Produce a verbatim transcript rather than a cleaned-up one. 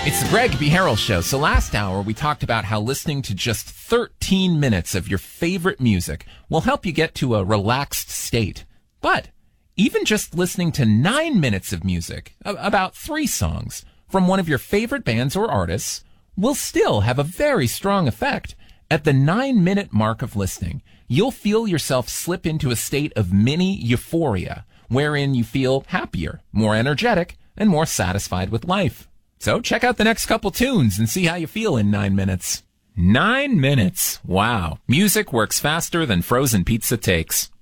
It's the Greg B. Harrell Show. So last hour, we talked about how listening to just thirteen minutes of your favorite music will help you get to a relaxed state. But even just listening to nine minutes of music, about three songs, from one of your favorite bands or artists, will still have a very strong effect. At the nine-minute mark of listening, you'll feel yourself slip into a state of mini euphoria, wherein you feel happier, more energetic, and more satisfied with life. So check out the next couple tunes and see how you feel in nine minutes. Nine minutes. Wow. Music works faster than frozen pizza takes.